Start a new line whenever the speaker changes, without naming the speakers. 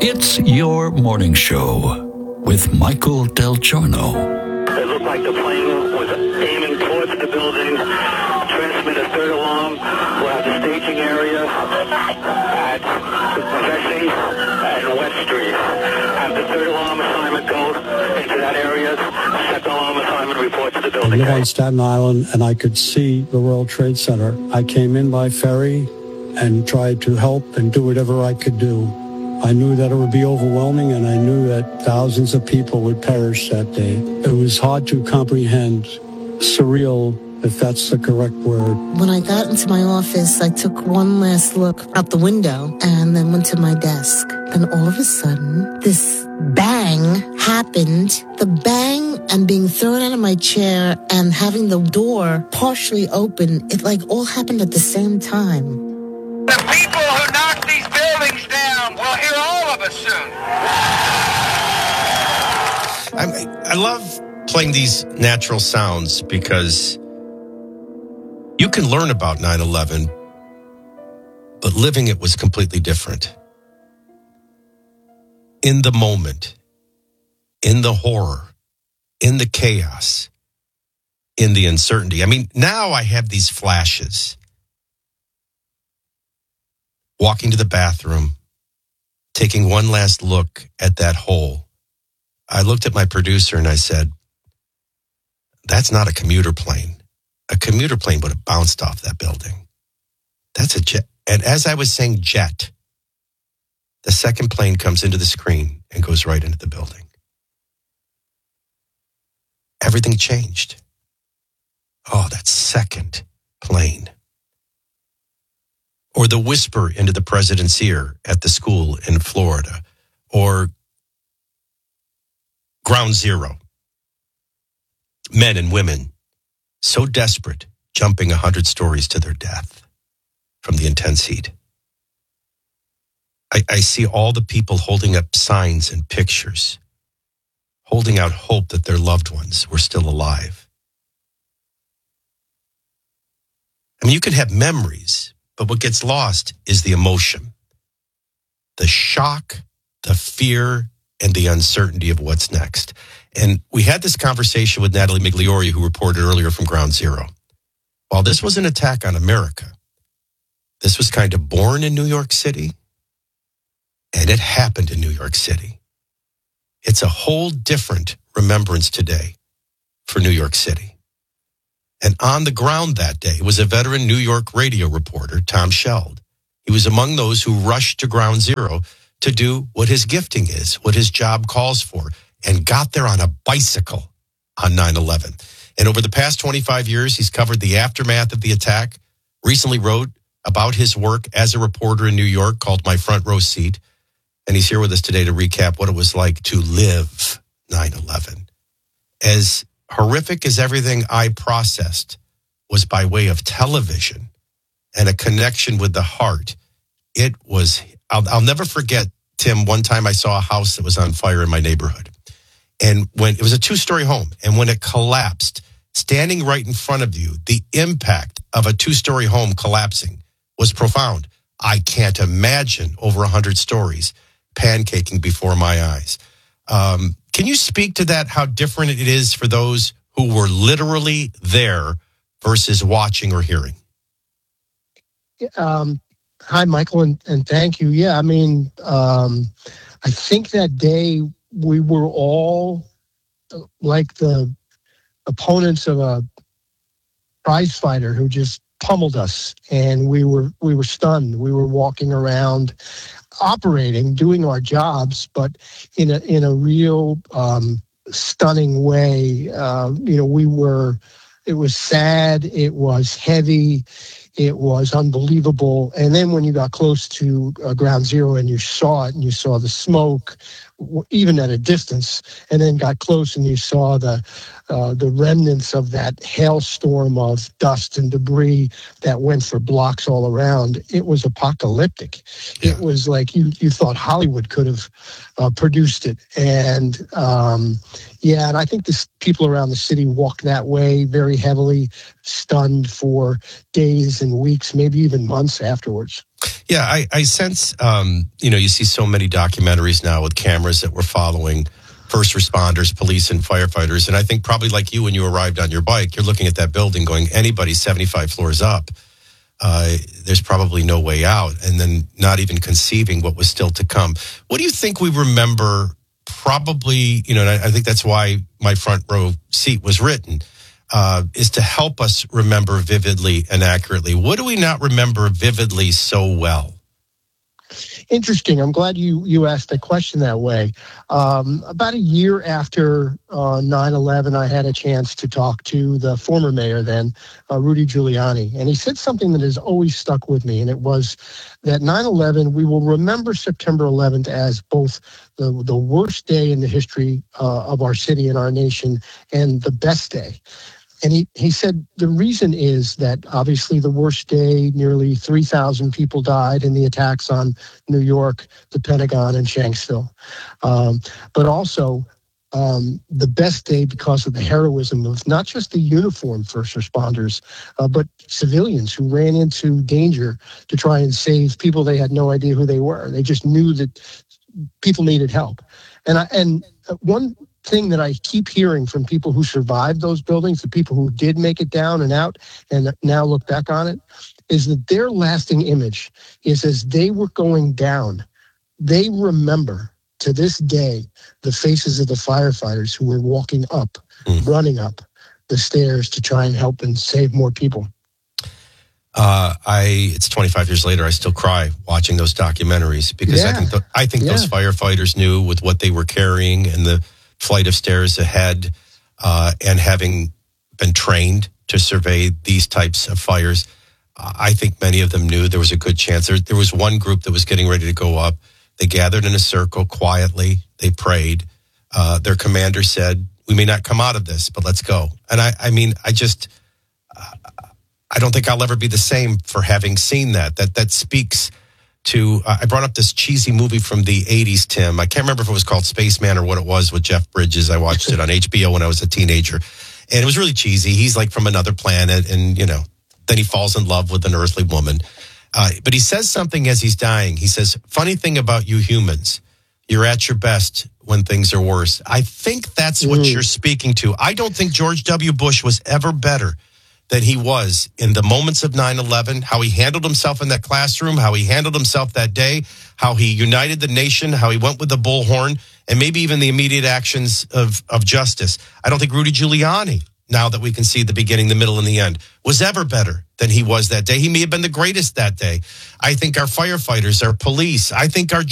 It's your morning show with Michael Del Giorno.
It looked like the plane was aiming towards the building. Transmit a third alarm. We'll have the staging area at Vesey and West Street. Have the third alarm assignment go into that area. Second alarm assignment report to the building.
I live on Staten Island, and I could see the World Trade Center. I came in by ferry and tried to help and do whatever I could do. I knew that it would be overwhelming, and I knew that thousands of people would perish that day. It was hard to comprehend, surreal, if that's the correct word.
When I got into my office, I took one last look out the window and then went to my desk. Then all of a sudden, this bang happened. The bang and being thrown out of my chair and having the door partially open, it like all happened at the same time.
The people who knock these buildings down will hear all of us soon.
I love playing these natural sounds because you can learn about 9/11, but living it was completely different. In the moment, in the horror, in the chaos, in the uncertainty. I mean, now I have these flashes. Walking to the bathroom, taking one last look at that hole. I looked at my producer and I said, that's not a commuter plane. A commuter plane would have bounced off that building. That's a jet. And as I was saying jet, the second plane comes into the screen and goes right into the building. Everything changed. Oh, that second plane. Or the whisper into the president's ear at the school in Florida. Or Ground Zero. Men and women so desperate, jumping 100 stories to their death from the intense heat. I see all the people holding up signs and pictures, holding out hope that their loved ones were still alive. I mean, you can have memories, but what gets lost is the emotion, the shock, the fear, and the uncertainty of what's next. And we had this conversation with Natalie Migliori, who reported earlier from Ground Zero. While this was an attack on America, this was kind of born in New York City, and it happened in New York City. It's a whole different remembrance today for New York City. And on the ground that day was a veteran New York radio reporter, Tom Sheld. He was among those who rushed to Ground Zero to do what his gifting is, what his job calls for, and got there on a bicycle on 9/11. And over the past 25 years, he's covered the aftermath of the attack, recently wrote about his work as a reporter in New York called My Front Row Seat. And he's here with us today to recap what it was like to live 9/11. As horrific as everything I processed was by way of television and a connection with the heart, it was, I'll never forget, Tim, one time I saw a house that was on fire in my neighborhood. And when it was a 2-story home, and when it collapsed, standing right in front of you, the impact of a 2-story home collapsing was profound. I can't imagine over 100 stories pancaking before my eyes. Can you speak to that, how different it is for those who were literally there versus watching or hearing?
Hi, Michael, and thank you. Yeah, I mean, I think that day we were all like the opponents of a prize fighter who just pummeled us, and we were stunned. We were walking around, operating, doing our jobs, but in a real stunning way. It was sad. It was heavy. It was unbelievable. And then when you got close to Ground Zero and you saw it and you saw the smoke, even at a distance, and then got close and you saw the remnants of that hailstorm of dust and debris that went for blocks all around, it was apocalyptic. Yeah. It was like you thought Hollywood could have produced it. And and I think people around the city walked that way very heavily, stunned for days and weeks, maybe even months afterwards.
Yeah, I sense, you see so many documentaries now with cameras that were following first responders, police, and firefighters. And I think probably like you, when you arrived on your bike, you're looking at that building going, anybody 75 floors up, there's probably no way out. And then not even conceiving what was still to come. What do you think we remember? Probably, and I think that's why my front row seat was written, is to help us remember vividly and accurately. What do we not remember vividly so well?
Interesting. I'm glad you asked the question that way. About a year after 9/11, I had a chance to talk to the former mayor then, Rudy Giuliani, and he said something that has always stuck with me, and it was that 9/11, we will remember September 11th as both the worst day in the history of our city and our nation and the best day. And he said the reason is that obviously the worst day, nearly 3,000 people died in the attacks on New York, the Pentagon, and Shanksville. But also the best day because of the heroism of not just the uniformed first responders, but civilians who ran into danger to try and save people they had no idea who they were. They just knew that people needed help. And one thing that I keep hearing from people who survived those buildings, the people who did make it down and out and now look back on it, is that their lasting image is as they were going down, they remember to this day the faces of the firefighters who were walking up, running up the stairs to try and help and save more people.
It's 25 years later. I still cry watching those documentaries because I think those firefighters knew with what they were carrying and the flight of stairs ahead, and having been trained to survey these types of fires, I think many of them knew there was a good chance. There was one group that was getting ready to go up. They gathered in a circle quietly. They prayed. Their commander said, "We may not come out of this, but let's go." And I don't think I'll ever be the same for having seen that. That speaks to, I brought up this cheesy movie from the 80s, Tim. I can't remember if it was called Spaceman or what it was with Jeff Bridges. I watched it on HBO when I was a teenager. And it was really cheesy. He's like from another planet and, then he falls in love with an earthly woman. But he says something as he's dying. He says, funny thing about you humans, you're at your best when things are worse. I think that's what you're speaking to. I don't think George W. Bush was ever better than he was in the moments of 9/11, how he handled himself in that classroom, how he handled himself that day, how he united the nation, how he went with the bullhorn, and maybe even the immediate actions of justice. I don't think Rudy Giuliani, now that we can see the beginning, the middle, and the end, was ever better than he was that day. He may have been the greatest that day. I think our firefighters, our police, I think our